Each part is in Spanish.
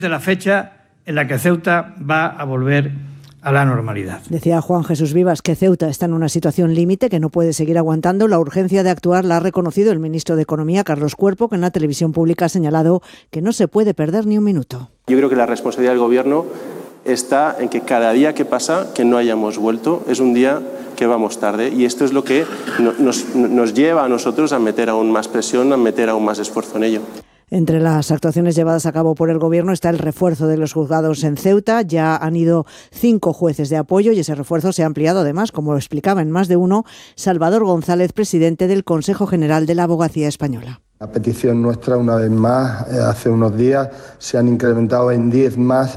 de la fecha en la que Ceuta va a volver a la normalidad. Decía Juan Jesús Vivas que Ceuta está en una situación límite que no puede seguir aguantando. La urgencia de actuar la ha reconocido el ministro de Economía, Carlos Cuerpo, que en la televisión pública ha señalado que no se puede perder ni un minuto. Yo creo que la responsabilidad del Gobierno está en que cada día que pasa, que no hayamos vuelto, es un día que vamos tarde, y esto es lo que nos lleva a nosotros a meter aún más presión, a meter aún más esfuerzo en ello. Entre las actuaciones llevadas a cabo por el Gobierno está el refuerzo de los juzgados en Ceuta. Ya han ido 5 jueces de apoyo y ese refuerzo se ha ampliado además, como lo explicaba en Más de Uno Salvador González, presidente del Consejo General de la Abogacía Española. La petición nuestra, una vez más, hace unos días se han incrementado en 10 más,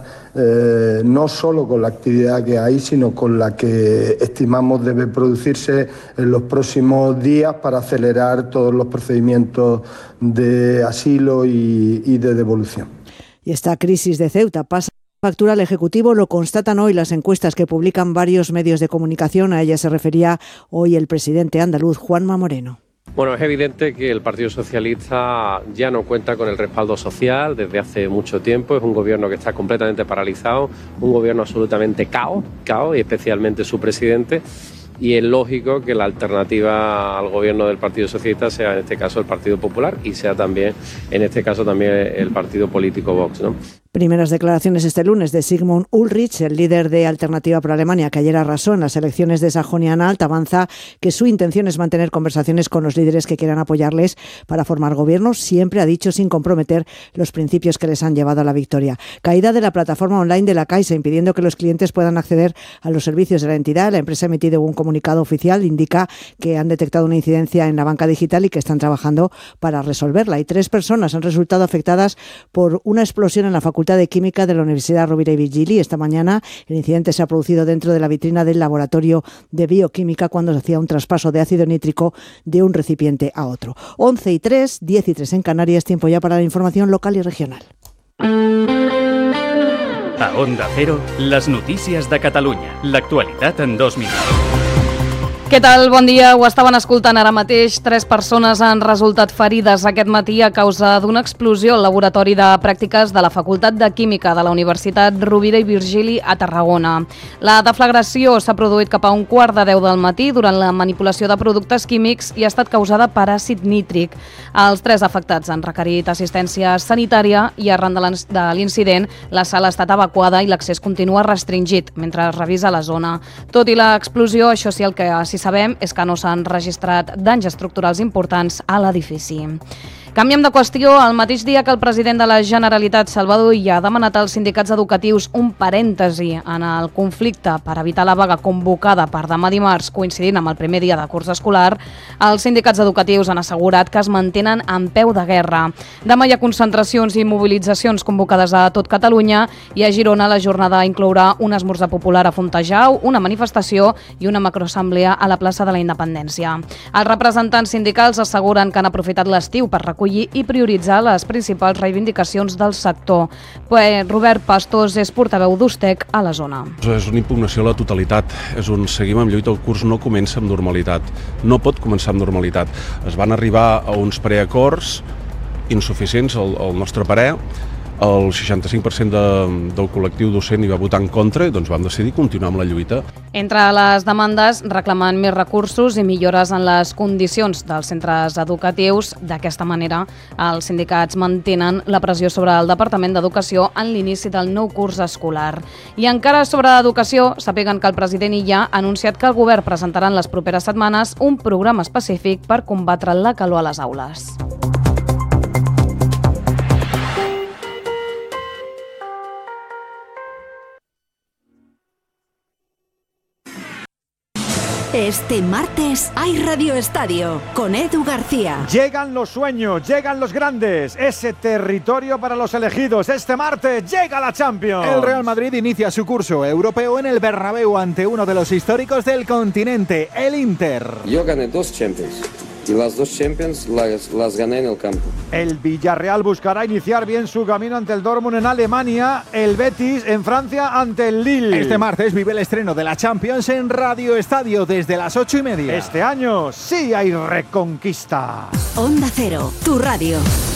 no solo con la actividad que hay, sino con la que estimamos debe producirse en los próximos días para acelerar todos los procedimientos de asilo y de devolución. Y esta crisis de Ceuta pasa factura al Ejecutivo, lo constatan hoy las encuestas que publican varios medios de comunicación. A ella se refería hoy el presidente andaluz, Juanma Moreno. Bueno, es evidente que el Partido Socialista ya no cuenta con el respaldo social desde hace mucho tiempo. Es un gobierno que está completamente paralizado, un gobierno absolutamente caos, y especialmente su presidente. Y es lógico que la alternativa al gobierno del Partido Socialista sea en este caso el Partido Popular y sea también, en este caso, también el partido político Vox, ¿no? Primeras declaraciones este lunes de Sigmund Ulrich, el líder de Alternativa por Alemania, que ayer arrasó en las elecciones de Sajonia-Anhalt. Avanza que su intención es mantener conversaciones con los líderes que quieran apoyarles para formar gobierno, siempre ha dicho sin comprometer los principios que les han llevado a la victoria. Caída de la plataforma online de la Caixa, impidiendo que los clientes puedan acceder a los servicios de la entidad. La empresa ha emitido un comunicado oficial, indica que han detectado una incidencia en la banca digital y que están trabajando para resolverla. Y 3 personas han resultado afectadas por una explosión en la Facultad de Química de la Universidad Rovira i Virgili. Esta mañana el incidente se ha producido dentro de la vitrina del laboratorio de bioquímica cuando se hacía un traspaso de ácido nítrico de un recipiente a otro. 11:03, 10:03 en Canarias, tiempo ya para la información local y regional. A Onda Cero, les notícies de Catalunya. L'actualitat en 2 minuts. Què tal? Bon dia. Ho estaven escoltant ara mateix. 3 persones han resultat ferides aquest matí a causa d'una explosió al laboratori de pràctiques de la Facultat de Química de la Universitat Rovira i Virgili a Tarragona. La deflagració s'ha produït cap a 1:15 del matí durant la manipulació de productes químics i ha estat causada per àcid nítric. Els 3 afectats han requerit assistència sanitària i arran de l'incident la sala ha estat evacuada i l'accés continua restringit mentre es revisa la zona. Tot i l'explosió, això sí, el que sí sabem és que no s'han registrat danys estructurals importants a l'edifici. Canviem de qüestió. El mateix dia que el president de la Generalitat, Salvador Illa, ha demanat als sindicats educatius un parèntesi en el conflicte per evitar la vaga convocada per demà dimarts, coincidint amb el primer dia de curs escolar, els sindicats educatius han assegurat que es mantenen en peu de guerra. Demà hi ha concentracions i mobilitzacions convocades a tot Catalunya i a Girona la jornada inclourà un esmorzar popular a Fontejau, una manifestació i una macroassemblea a la plaça de la Independència. Els representants sindicals asseguren que han aprofitat l'estiu per recollir i prioritzar les principals reivindicacions del sector. Robert Pastos és portaveu d'Ustec a la zona. És una impugnació a la totalitat, és un seguim amb lluita, el curs no comença amb normalitat, no pot començar amb normalitat. Es van arribar a uns preacords insuficients al nostre parer, el 65% del col·lectiu docent hi va votar en contra i doncs vam decidir continuar amb la lluita. Entre les demandes reclamen més recursos i millores en les condicions dels centres educatius. D'aquesta manera, els sindicats mantenen la pressió sobre el Departament d'Educació en l'inici del nou curs escolar. I encara sobre educació, sàpiguen que el president Illa ha anunciat que el govern presentarà en les properes setmanes un programa específic per combatre la calor a les aules. Este martes hay Radio Estadio con Edu García. Llegan los sueños, llegan los grandes, ese territorio para los elegidos. Este martes llega la Champions. El Real Madrid inicia su curso europeo en el Bernabéu ante uno de los históricos del continente, el Inter. Yo gané 2 Champions. Y las 2 Champions las gané en el campo. El Villarreal buscará iniciar bien su camino ante el Dortmund en Alemania, el Betis en Francia ante el Lille. Este martes vive el estreno de la Champions en Radio Estadio desde las 8:30. Este año sí hay reconquista. Onda Cero, tu radio.